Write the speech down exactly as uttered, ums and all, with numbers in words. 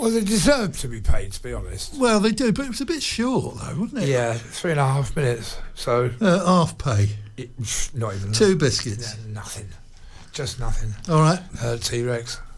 Well, they deserve to be paid, to be honest. Well, they do, but it was a bit short, though, wasn't it? Yeah, three and a half minutes. So Uh, half pay. it, not even Two biscuits. Yeah, nothing. Just nothing. All right. Uh, T-Rex.